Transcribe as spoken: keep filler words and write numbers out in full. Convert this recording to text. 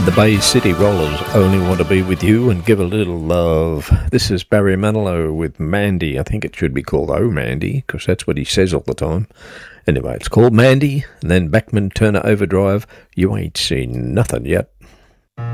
The Bay City Rollers, Only Want to Be With You and Give a Little Love. This is Barry Manilow with Mandy. I think it should be called Oh Mandy, because that's what he says all the time. Anyway, it's called Mandy, and then Bachman Turner Overdrive, You Ain't Seen Nothing Yet.